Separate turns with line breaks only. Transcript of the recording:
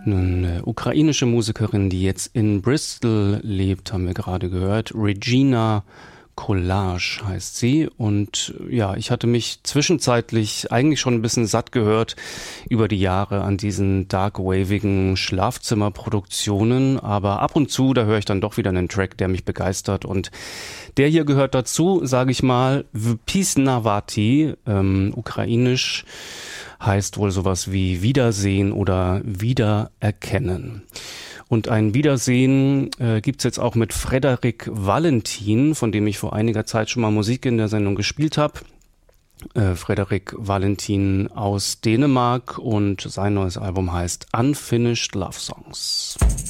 Eine ukrainische Musikerin, die jetzt in Bristol lebt, haben wir gerade gehört. Regina Collage heißt sie. Und ja, ich hatte mich zwischenzeitlich eigentlich schon ein bisschen satt gehört über die Jahre an diesen darkwavigen Schlafzimmerproduktionen. Aber ab und zu, da höre ich dann doch wieder einen Track, der mich begeistert. Und der hier gehört dazu, sage ich mal, Vpisnavati, ukrainisch. Heißt wohl sowas wie Wiedersehen oder Wiedererkennen. Und ein Wiedersehen gibt's jetzt auch mit Frederic Valentin, von dem ich vor einiger Zeit schon mal Musik in der Sendung gespielt habe. Frederic Valentin aus Dänemark und sein neues Album heißt Unfinished Love Songs.